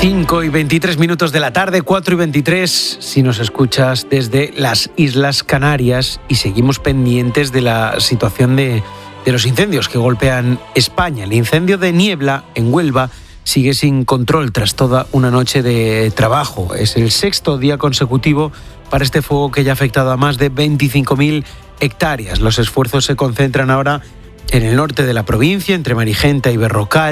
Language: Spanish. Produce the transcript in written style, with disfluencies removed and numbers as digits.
5:23 de la tarde, 4:23 si nos escuchas desde las Islas Canarias, y seguimos pendientes de la situación de los incendios que golpean España. El incendio de Niebla, en Huelva, sigue sin control tras toda una noche de trabajo. Es el 6º día consecutivo para este fuego que ya ha afectado a más de 25.000 hectáreas. Los esfuerzos se concentran ahora en el norte de la provincia, entre Marigenta y Berrocal.